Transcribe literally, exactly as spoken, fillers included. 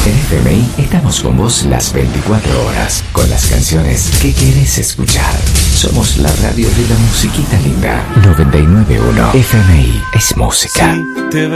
En F M I estamos con vos las veinticuatro horas, con las canciones que querés escuchar. Somos la radio de la musiquita linda. noventa y nueve punto uno F M I es música. Sí, te